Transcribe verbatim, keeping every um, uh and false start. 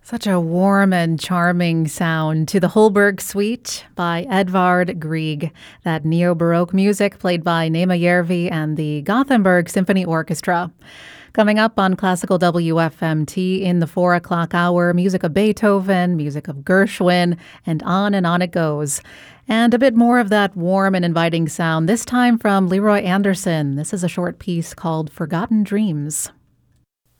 Such a warm and charming sound to the Holberg Suite by Edvard Grieg, that neo-Baroque music played by Nema Järvi and the Gothenburg Symphony Orchestra. Coming up on Classical W F M T in the four o'clock hour, music of Beethoven, music of Gershwin, and on and on it goes. And a bit more of that warm and inviting sound, this time from Leroy Anderson. This is a short piece called Forgotten Dreams.